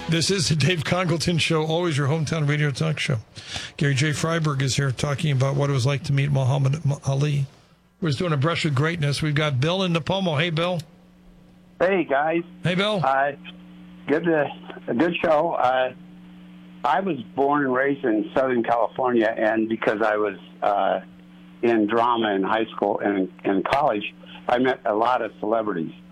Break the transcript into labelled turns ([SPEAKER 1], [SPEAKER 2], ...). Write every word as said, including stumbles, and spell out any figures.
[SPEAKER 1] This is the Dave Congleton Show, always your hometown radio talk show. Gary J. Freiberg is here talking about what it was like to meet Muhammad Ali. We're doing a brush with greatness. We've got Bill in Napomo. Hey, Bill.
[SPEAKER 2] Hey, guys.
[SPEAKER 1] Hey, Bill.
[SPEAKER 2] Uh, good, uh, a good show. Uh, I was born and raised in Southern California, and because I was uh, in drama in high school and in college, I met a lot of celebrities.